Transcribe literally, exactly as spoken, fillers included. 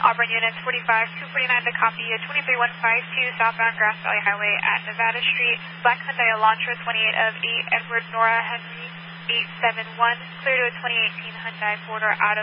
Auburn units forty-five two forty-nine to copy you, twenty-three one five two southbound Grass Valley Highway at Nevada Street. Black Hyundai Elantra twenty-eight of eight, Edward Nora Henry eight seven one, clear to a twenty eighteen Hyundai Porter out of